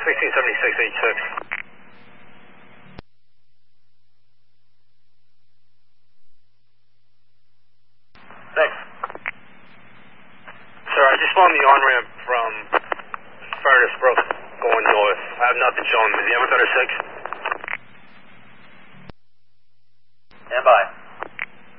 167686. Thanks. Sir, I just found the on-ramp from Furnace Brook going north. I have nothing showing me. Do you have a better 6? Stand by.